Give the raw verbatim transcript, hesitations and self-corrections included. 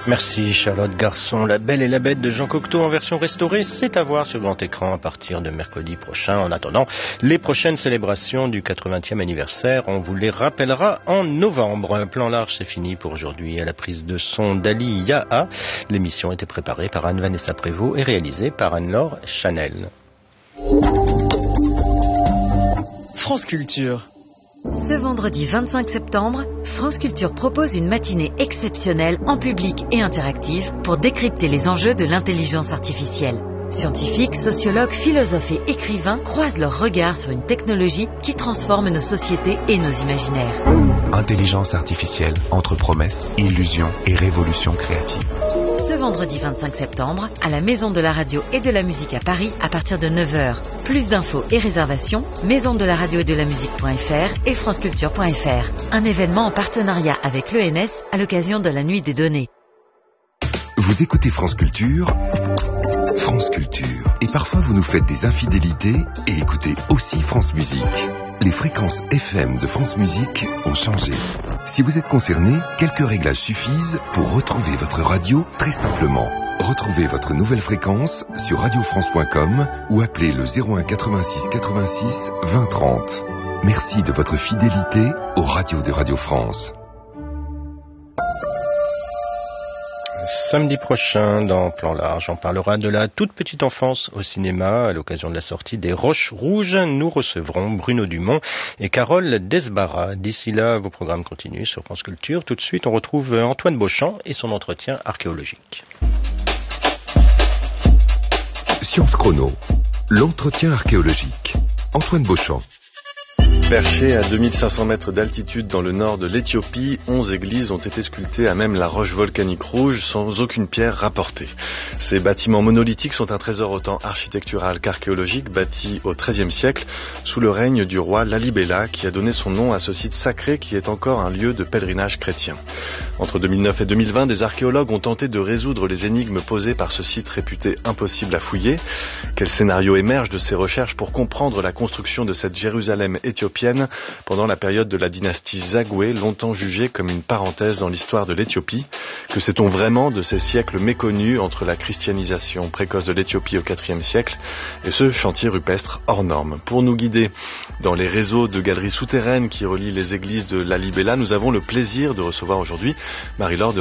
Merci Charlotte Garçon. La Belle et la Bête de Jean Cocteau en version restaurée, c'est à voir sur grand écran à partir de mercredi prochain. En attendant, les prochaines célébrations du quatre-vingtième anniversaire, on vous les rappellera en novembre. Un plan large, c'est fini pour aujourd'hui. À la prise de son d'Ali Yaha, l'émission était préparée par Anne-Vanessa Prévost et réalisée par Anne-Laure Chanel. France Culture. Ce vendredi vingt-cinq septembre, France Culture propose une matinée exceptionnelle en public et interactive pour décrypter les enjeux de l'intelligence artificielle. Scientifiques, sociologues, philosophes et écrivains croisent leurs regards sur une technologie qui transforme nos sociétés et nos imaginaires. Intelligence artificielle entre promesses, illusions et révolution créative. Ce vendredi vingt-cinq septembre, à la Maison de la Radio et de la Musique à Paris à partir de neuf heures. Plus d'infos et réservations, maison de la radio et de la musique point f r et franceculture point f r. Un événement en partenariat avec l'E N S à l'occasion de la Nuit des Données. Vous écoutez France Culture, France Culture. Et parfois vous nous faites des infidélités et écoutez aussi France Musique. Les fréquences F M de France Musique ont changé. Si vous êtes concerné, quelques réglages suffisent pour retrouver votre radio très simplement. Retrouvez votre nouvelle fréquence sur radio france point com ou appelez le zéro un quatre-vingt-six quatre-vingt-six vingt trente. Merci de votre fidélité aux radios de Radio France. Samedi prochain, dans Plan Large, on parlera de la toute petite enfance au cinéma. À l'occasion de la sortie des Roches Rouges, nous recevrons Bruno Dumont et Carole Desbarra. D'ici là, vos programmes continuent sur France Culture. Tout de suite, on retrouve Antoine Beauchamp et son entretien archéologique. Science Chrono, l'entretien archéologique. Antoine Beauchamp. Perchées à deux mille cinq cents mètres d'altitude dans le nord de l'Éthiopie, onze églises ont été sculptées à même la roche volcanique rouge sans aucune pierre rapportée. Ces bâtiments monolithiques sont un trésor autant architectural qu'archéologique, bâtis au treizième siècle sous le règne du roi Lalibela, qui a donné son nom à ce site sacré qui est encore un lieu de pèlerinage chrétien. Entre deux mille neuf et deux mille vingt, des archéologues ont tenté de résoudre les énigmes posées par ce site réputé impossible à fouiller. Quel scénario émerge de ces recherches pour comprendre la construction de cette Jérusalem éthiopienne pendant la période de la dynastie Zagoué, longtemps jugée comme une parenthèse dans l'histoire de l'Éthiopie? Que sait-on vraiment de ces siècles méconnus entre la christianisation précoce de l'Éthiopie au quatrième siècle et ce chantier rupestre hors norme? Pour nous guider dans les réseaux de galeries souterraines qui relient les églises de Lalibela, nous avons le plaisir de recevoir aujourd'hui Marie-Laure de